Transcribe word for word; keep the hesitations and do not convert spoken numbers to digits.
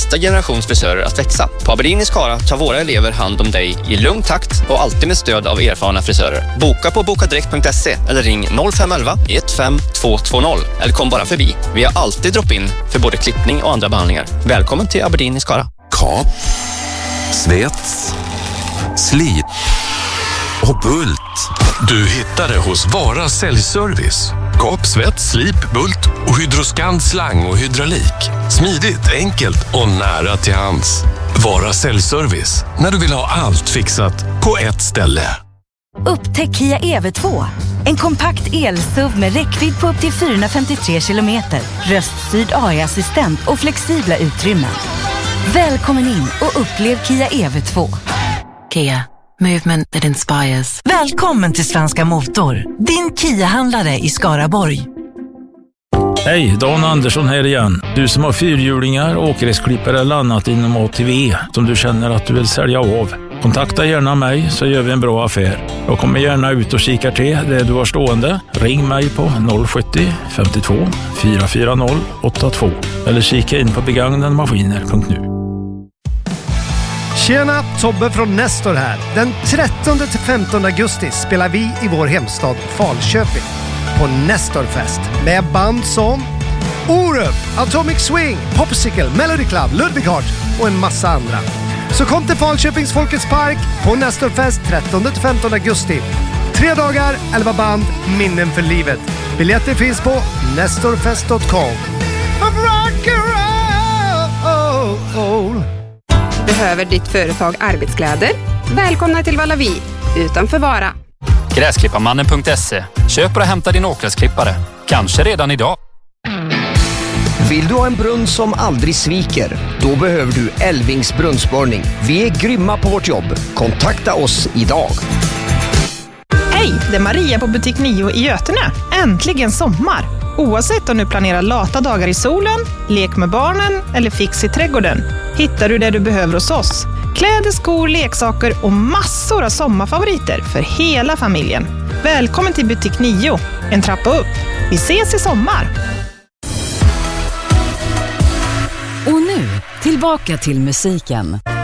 nästa generations frisörer att växa. På Aberdeen i Skara tar våra elever hand om dig i lugn takt och alltid med stöd av erfarna frisörer. Boka på bokadirekt punkt se eller ring noll fem ett ett ett fem två två noll eller kom bara förbi. Vi har alltid drop-in för både klippning och andra behandlingar. Välkommen till Aberdeen i Skara. Kap, svets, slit och bult. Du hittar det hos Vara Säljservice. Kap, svets, slip, bult och Hydroscan slang och hydraulik. Smidigt, enkelt och nära till hands. Vara Säljservice. När du vill ha allt fixat på ett ställe. Upptäck Kia E V två. En kompakt el-S U V med räckvidd på upp till fyrahundrafemtiotre kilometer. Röststyrd A I-assistent och flexibla utrymmen. Välkommen in och upplev Kia E V två. Kia. Movement that inspires. Välkommen till Svenska Motor. Din Kia-handlare i Skaraborg. Hej, Dan Andersson här igen. Du som har fyrhjulingar, åkgräsklippare eller annat inom A T V som du känner att du vill sälja av. Kontakta gärna mig så gör vi en bra affär. Jag kommer gärna ut och kikar till det du har stående. Ring mig på noll sjuttio femtiotvå fyra fyra noll åtta två eller kika in på begagnademaskiner punkt nu. Tjena, Tobbe från Nestor här. Den trettonde till femtonde augusti spelar vi i vår hemstad Falköping på Nestorfest med band som Orup, Atomic Swing, Popsicle, Melody Club, Ludwig Hart och en massa andra. Så kom till Falköpings Folkets Park på Nestorfest trettonde till femtonde augusti. Tre dagar, elva band, minnen för livet. Biljetter finns på nestorfest punkt com. Behöver ditt företag arbetskläder? Välkomna till Valavi, utanför Vara. Gräsklipparmannen punkt se. Köp och hämta din åkgräsklippare. Kanske redan idag. Vill du ha en brunn som aldrig sviker? Då behöver du Elvings brunnsborrning. Vi är grymma på vårt jobb. Kontakta oss idag. Hej, det är Maria på butik nio i Götene. Äntligen sommar! Oavsett om du planerar lata dagar i solen, lek med barnen eller fix i trädgården, hittar du det du behöver hos oss. Kläder, skor, leksaker och massor av sommarfavoriter för hela familjen. Välkommen till butik nio, en trappa upp. Vi ses i sommar! Och nu, tillbaka till musiken.